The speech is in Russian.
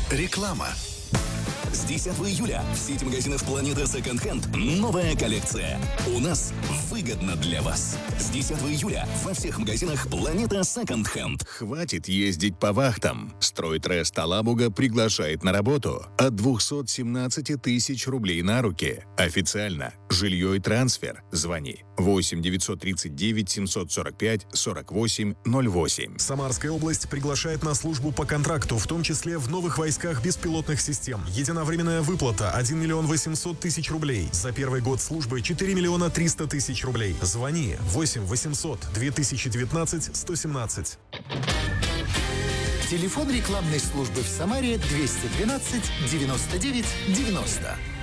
Реклама. С 10 июля в сети магазинов «Планета Second Hand» новая коллекция. У нас выгодно для вас. С 10 июля во всех магазинах «Планета Second Hand». Хватит ездить по вахтам. Стройтрест Алабуга приглашает на работу от 217 тысяч рублей на руки. Официально. Жилье и трансфер. Звони 8 939 745 48 08. Самарская область приглашает на службу по контракту, в том числе в новых войсках беспилотных систем. Единовременная выплата 1 миллион 800 тысяч рублей. За первый год службы 4 миллиона 300 тысяч рублей. Звони 8 800 2019 117. Телефон рекламной службы в Самаре 212 99 90.